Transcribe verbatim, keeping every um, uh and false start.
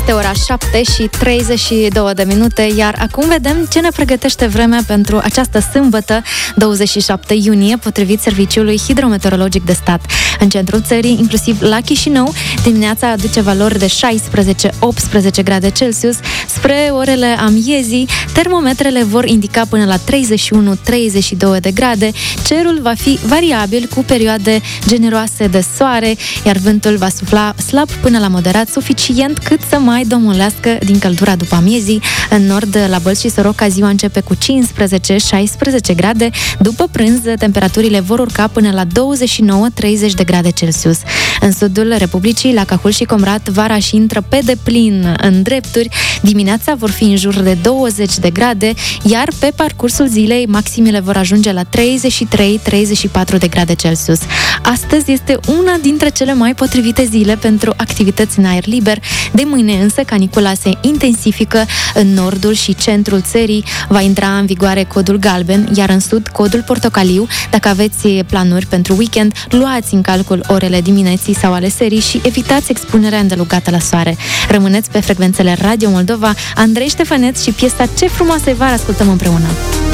Este ora șapte și treizeci și două de minute, iar acum vedem ce ne pregătește vremea pentru această sâmbătă, douăzeci și șapte iunie, potrivit Serviciului Hidrometeorologic de Stat. În centrul țării, inclusiv la Chișinău, dimineața aduce valori de șaisprezece optsprezece grade Celsius. Spre orele amiezii, termometrele vor indica până la treizeci și unu treizeci și doi de grade. Cerul va fi variabil cu perioade generoase de soare, iar vântul va sufla slab până la moderat, suficient cât să mai domolească din căldura după amiezii. În nord, la Bălți și Soroca, ziua începe cu cincisprezece șaisprezece grade. După prânz, temperaturile vor urca până la douăzeci și nouă treizeci de grade Celsius. În sudul Republicii, la Cahul și Comrat, vara și intră pe deplin în drepturi. Dimineața vor fi în jur de douăzeci de grade, iar pe parcursul zilei maximele vor ajunge la treizeci și trei treizeci și patru de grade Celsius. Astăzi este una dintre cele mai potrivite zile pentru activități în aer liber. De mâine însă canicula se intensifică. În nordul și centrul țării va intra în vigoare codul galben, iar în sud codul portocaliu. Dacă aveți planuri pentru weekend, luați în calcul orele dimineții sau ale serii și evitați expunerea îndelugată la soare. Rămâneți pe frecvențele Radio Moldova. Andrei Ștefăneț și piesa Ce frumoasă e vara ascultăm împreună.